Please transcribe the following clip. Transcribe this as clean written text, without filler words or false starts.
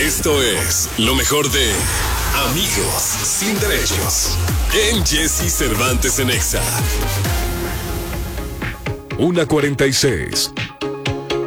Esto es lo mejor de Amigos Sin Derechos en Jesse Cervantes en Exa. 1:46.